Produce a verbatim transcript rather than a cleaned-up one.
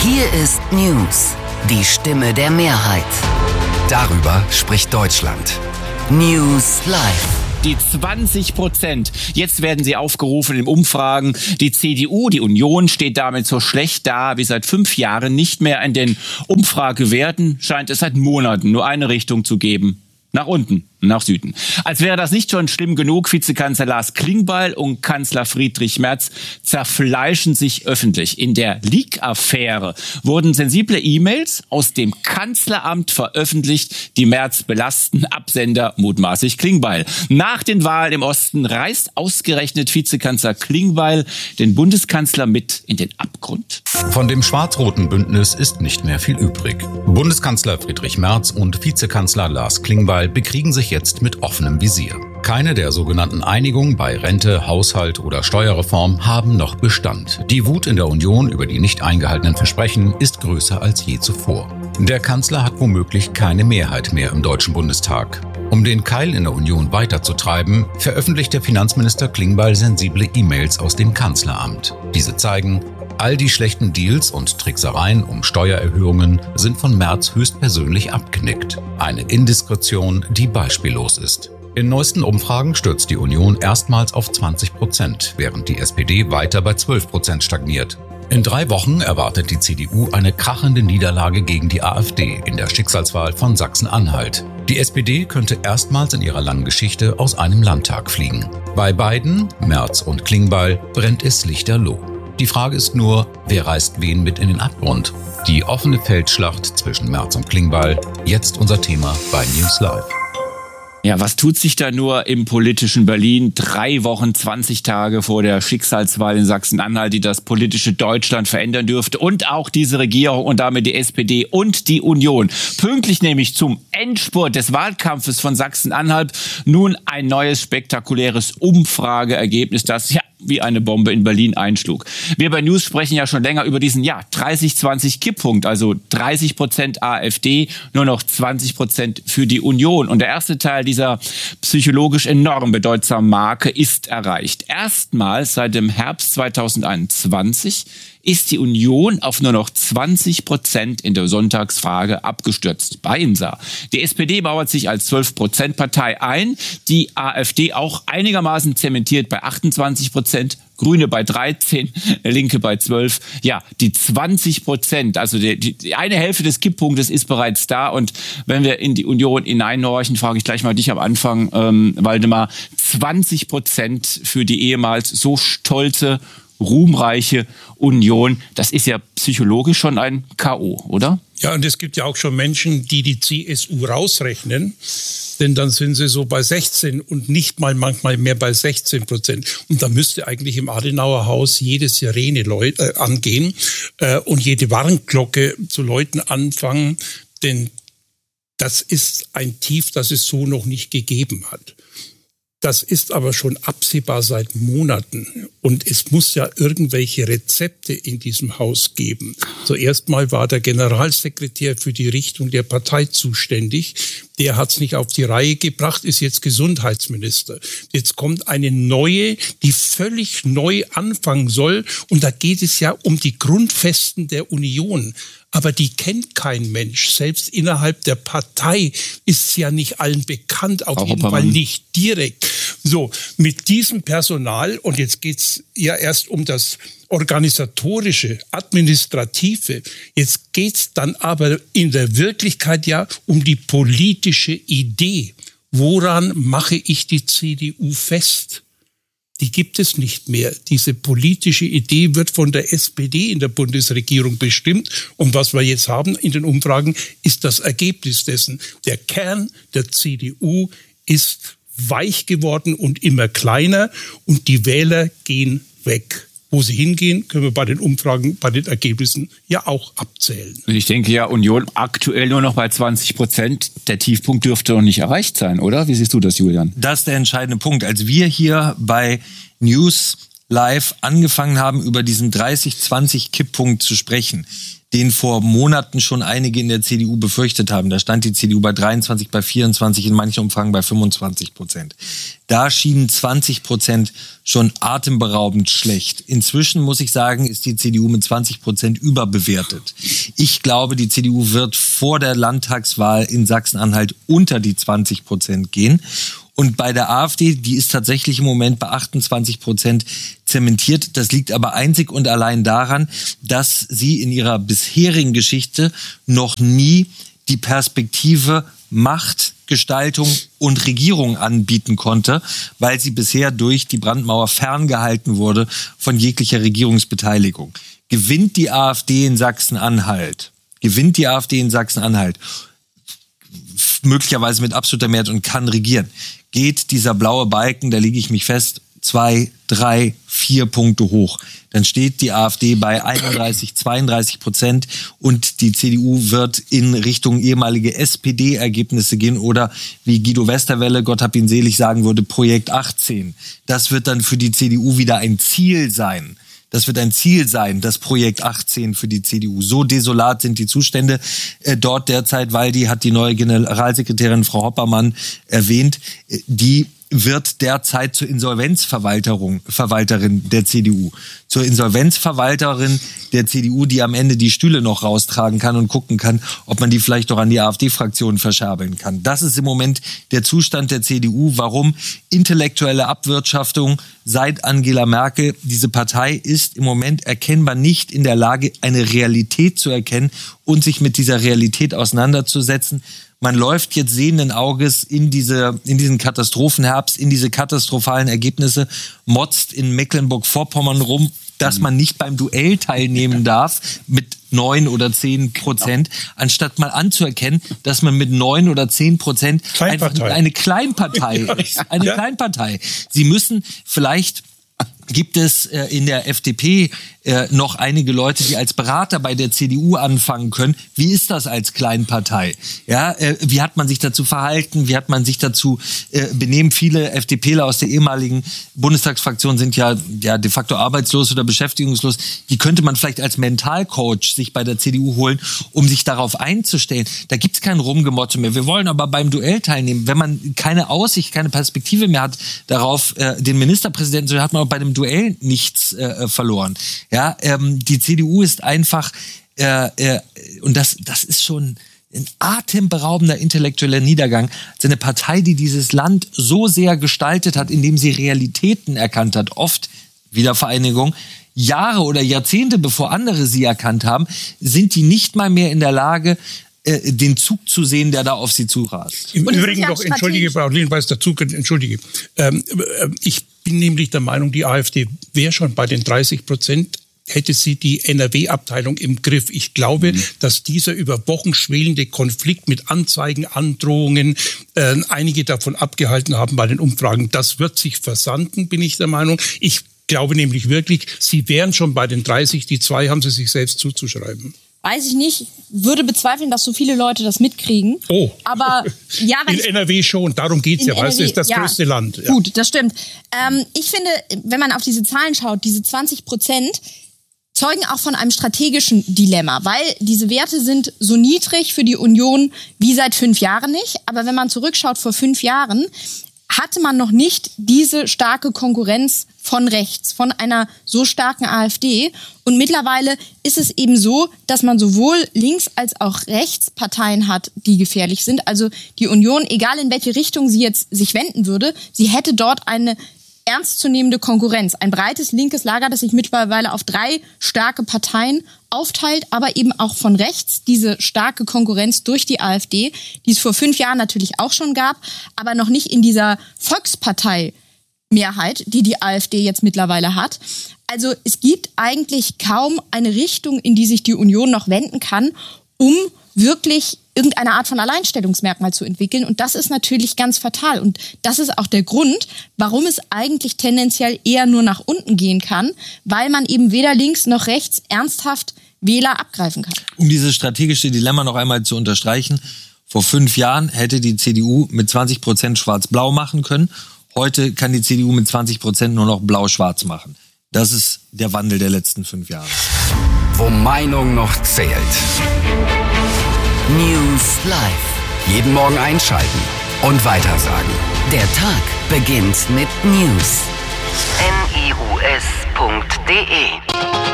Hier ist News, die Stimme der Mehrheit. Darüber spricht Deutschland. News Live. Die zwanzig Prozent. Jetzt werden sie aufgerufen in Umfragen. Die C D U, die Union, steht damit so schlecht da wie seit fünf Jahren nicht mehr. In den Umfragewerten scheint es seit Monaten nur eine Richtung zu geben. Nach unten, nach Süden. Als wäre das nicht schon schlimm genug, Vizekanzler Lars Klingbeil und Kanzler Friedrich Merz zerfleischen sich öffentlich. In der Leak-Affäre wurden sensible E-Mails aus dem Kanzleramt veröffentlicht, die Merz belasten. Absender mutmaßlich Klingbeil. Nach den Wahlen im Osten reißt ausgerechnet Vizekanzler Klingbeil den Bundeskanzler mit in den Abgrund. Von dem schwarz-roten Bündnis ist nicht mehr viel übrig. Bundeskanzler Friedrich Merz und Vizekanzler Lars Klingbeil bekriegen sich jetzt mit offenem Visier. Keine der sogenannten Einigungen bei Rente, Haushalt oder Steuerreform haben noch Bestand. Die Wut in der Union über die nicht eingehaltenen Versprechen ist größer als je zuvor. Der Kanzler hat womöglich keine Mehrheit mehr im Deutschen Bundestag. Um den Keil in der Union weiterzutreiben, veröffentlicht der Finanzminister Klingbeil sensible E-Mails aus dem Kanzleramt. Diese zeigen, all die schlechten Deals und Tricksereien um Steuererhöhungen sind von Merz höchstpersönlich abgenickt. Eine Indiskretion, die beispiellos ist. In neuesten Umfragen stürzt die Union erstmals auf zwanzig Prozent, während die S P D weiter bei zwölf Prozent stagniert. In drei Wochen erwartet die C D U eine krachende Niederlage gegen die AfD in der Schicksalswahl von Sachsen-Anhalt. Die S P D könnte erstmals in ihrer langen Geschichte aus einem Landtag fliegen. Bei beiden, Merz und Klingbeil, brennt es lichterloh. Die Frage ist nur, wer reißt wen mit in den Abgrund? Die offene Feldschlacht zwischen Merz und Klingbeil, jetzt unser Thema bei News Live. Ja, was tut sich da nur im politischen Berlin? Drei Wochen, zwanzig Tage vor der Schicksalswahl in Sachsen-Anhalt, die das politische Deutschland verändern dürfte. Und auch diese Regierung und damit die S P D und die Union. Pünktlich nämlich zum Endspurt des Wahlkampfes von Sachsen-Anhalt nun ein neues spektakuläres Umfrageergebnis, das ja wie eine Bombe in Berlin einschlug. Wir bei News sprechen ja schon länger über diesen ja dreißig zwanzig Kipppunkt, also dreißig Prozent AfD, nur noch zwanzig Prozent für die Union. Und der erste Teil dieser psychologisch enorm bedeutsamen Marke ist erreicht. Erstmals seit dem Herbst zweitausendeinundzwanzig ist die Union auf nur noch zwanzig Prozent in der Sonntagsfrage abgestürzt. Bei Insa. Die S P D mauert sich als zwölf Prozent Partei ein, die AfD auch einigermaßen zementiert bei achtundzwanzig Prozent, Grüne bei dreizehn, Linke bei zwölf. Ja, die zwanzig Prozent, also die, die eine Hälfte des Kipppunktes ist bereits da. Und wenn wir in die Union hineinhorchen, frage ich gleich mal dich am Anfang, ähm, Waldemar, zwanzig Prozent für die ehemals so stolze, ruhmreiche Union, das ist ja psychologisch schon ein K O, oder? Ja, und es gibt ja auch schon Menschen, die die C S U rausrechnen, denn dann sind sie so bei sechzehn und nicht mal manchmal mehr bei sechzehn Prozent. Und da müsste eigentlich im Adenauer Haus jede Sirene läut, äh, angehen äh, und jede Warnglocke zu läuten anfangen, denn das ist ein Tief, das es so noch nicht gegeben hat. Das ist aber schon absehbar seit Monaten. Und es muss ja irgendwelche Rezepte in diesem Haus geben. Zuerst mal war der Generalsekretär für die Richtung der Partei zuständig. Der hat es nicht auf die Reihe gebracht, ist jetzt Gesundheitsminister. Jetzt kommt eine neue, die völlig neu anfangen soll. Und da geht es ja um die Grundfesten der Union. Aber die kennt kein Mensch. Selbst innerhalb der Partei ist es ja nicht allen bekannt, auf jeden Fall nicht direkt. So, mit diesem Personal, und jetzt geht's ja erst um das Organisatorische, Administrative, jetzt geht's dann aber in der Wirklichkeit ja um die politische Idee. Woran mache ich die C D U fest? Die gibt es nicht mehr. Diese politische Idee wird von der S P D in der Bundesregierung bestimmt. Und was wir jetzt haben in den Umfragen, ist das Ergebnis dessen. Der Kern der C D U ist weich geworden und immer kleiner. Und die Wähler gehen weg. Wo sie hingehen, können wir bei den Umfragen, bei den Ergebnissen ja auch abzählen. Ich denke ja, Union aktuell nur noch bei zwanzig Prozent. Der Tiefpunkt dürfte noch nicht erreicht sein, oder? Wie siehst du das, Julian? Das ist der entscheidende Punkt. Als wir hier bei News live angefangen haben, über diesen dreißig zwanzig Kipppunkt zu sprechen, den vor Monaten schon einige in der C D U befürchtet haben. Da stand die C D U bei dreiundzwanzig, bei vierundzwanzig, in manchen Umfragen bei fünfundzwanzig Prozent. Da schienen zwanzig Prozent schon atemberaubend schlecht. Inzwischen, muss ich sagen, ist die C D U mit zwanzig Prozent überbewertet. Ich glaube, die C D U wird vor der Landtagswahl in Sachsen-Anhalt unter die zwanzig Prozent gehen. Und bei der AfD, die ist tatsächlich im Moment bei achtundzwanzig Prozent zementiert. Das liegt aber einzig und allein daran, dass sie in ihrer bisherigen Geschichte noch nie die Perspektive Macht, Gestaltung und Regierung anbieten konnte, weil sie bisher durch die Brandmauer ferngehalten wurde von jeglicher Regierungsbeteiligung. Gewinnt die AfD in Sachsen-Anhalt, gewinnt die AfD in Sachsen-Anhalt, möglicherweise mit absoluter Mehrheit und kann regieren, geht dieser blaue Balken, da lege ich mich fest, zwei, drei, vier Punkte hoch. Dann steht die AfD bei einunddreißig, zweiunddreißig Prozent und die C D U wird in Richtung ehemalige S P D-Ergebnisse gehen oder, wie Guido Westerwelle, Gott hab ihn selig, sagen würde, Projekt achtzehn. Das wird dann für die C D U wieder ein Ziel sein. Das wird ein Ziel sein, das Projekt achtzehn für die C D U. So desolat sind die Zustände äh, dort derzeit, weil die hat die neue Generalsekretärin Frau Hoppermann erwähnt, äh, die wird derzeit zur Insolvenzverwalterung, Verwalterin der C D U. Zur Insolvenzverwalterin der C D U, die am Ende die Stühle noch raustragen kann und gucken kann, ob man die vielleicht doch an die AfD-Fraktion verscherbeln kann. Das ist im Moment der Zustand der C D U. Warum? Intellektuelle Abwirtschaftung seit Angela Merkel. Diese Partei ist im Moment erkennbar nicht in der Lage, eine Realität zu erkennen und sich mit dieser Realität auseinanderzusetzen. Man läuft jetzt sehenden Auges in diese, in diesen Katastrophenherbst, in diese katastrophalen Ergebnisse, motzt in Mecklenburg-Vorpommern rum, dass man nicht beim Duell teilnehmen darf mit neun oder zehn Prozent, anstatt mal anzuerkennen, dass man mit neun oder zehn Prozent einfach eine Kleinpartei ist. Eine Kleinpartei. Sie müssen vielleicht... Gibt es äh, in der F D P äh, noch einige Leute, die als Berater bei der C D U anfangen können? Wie ist das als Kleinpartei? Ja, äh, wie hat man sich dazu verhalten? Wie hat man sich dazu äh, benehmen? Viele FDPler aus der ehemaligen Bundestagsfraktion sind ja, ja de facto arbeitslos oder beschäftigungslos. Die könnte man vielleicht als Mentalcoach sich bei der C D U holen, um sich darauf einzustellen. Da gibt's kein Rumgemotte mehr. Wir wollen aber beim Duell teilnehmen. Wenn man keine Aussicht, keine Perspektive mehr hat darauf, äh, den Ministerpräsidenten zu, hat man auch bei dem Duell nichts äh, verloren. Ja, ähm, die C D U ist einfach, äh, äh, und das, das ist schon ein atemberaubender intellektueller Niedergang. Es ist eine Partei, die dieses Land so sehr gestaltet hat, indem sie Realitäten erkannt hat, oft Wiedervereinigung, Jahre oder Jahrzehnte bevor andere sie erkannt haben, sind die nicht mal mehr in der Lage, äh, den Zug zu sehen, der da auf sie zurast. Im Übrigen noch, entschuldige, Frau Lehn-Weiß, der Zug, entschuldige, ähm, ich bin nämlich der Meinung, die AfD wäre schon bei den dreißig Prozent, hätte sie die N R W-Abteilung im Griff. Ich glaube, mhm. dass dieser über Wochen schwelende Konflikt mit Anzeigen, Androhungen, äh, einige davon abgehalten haben bei den Umfragen. Das wird sich versanden, bin ich der Meinung. Ich glaube nämlich wirklich, sie wären schon bei den dreißig, die zwei haben sie sich selbst zuzuschreiben. Weiß ich nicht, würde bezweifeln, dass so viele Leute das mitkriegen. Oh, aber ja, in N R W schon, darum geht's ja, weil es ist das ja, größte Land. Ja. Gut, das stimmt. Ähm, ich finde, wenn man auf diese Zahlen schaut, diese zwanzig Prozent zeugen auch von einem strategischen Dilemma, weil diese Werte sind so niedrig für die Union wie seit fünf Jahren nicht. Aber wenn man zurückschaut, vor fünf Jahren hatte man noch nicht diese starke Konkurrenz von rechts, von einer so starken AfD. Und mittlerweile ist es eben so, dass man sowohl links als auch rechts Parteien hat, die gefährlich sind. Also die Union, egal in welche Richtung sie jetzt sich wenden würde, sie hätte dort eine ernstzunehmende Konkurrenz. Ein breites linkes Lager, das sich mittlerweile auf drei starke Parteien aufteilt, aber eben auch von rechts diese starke Konkurrenz durch die AfD, die es vor fünf Jahren natürlich auch schon gab, aber noch nicht in dieser Volkspartei-Mehrheit, die die AfD jetzt mittlerweile hat. Also es gibt eigentlich kaum eine Richtung, in die sich die Union noch wenden kann, um wirklich irgendeine Art von Alleinstellungsmerkmal zu entwickeln. Und das ist natürlich ganz fatal. Und das ist auch der Grund, warum es eigentlich tendenziell eher nur nach unten gehen kann, weil man eben weder links noch rechts ernsthaft Wähler abgreifen kann. Um dieses strategische Dilemma noch einmal zu unterstreichen, vor fünf Jahren hätte die C D U mit zwanzig Prozent schwarz-blau machen können. Heute kann die C D U mit zwanzig Prozent nur noch blau-schwarz machen. Das ist der Wandel der letzten fünf Jahre. Wo Meinung noch zählt. News Live. Jeden Morgen einschalten und weitersagen. Der Tag beginnt mit News. N I U S punkt D E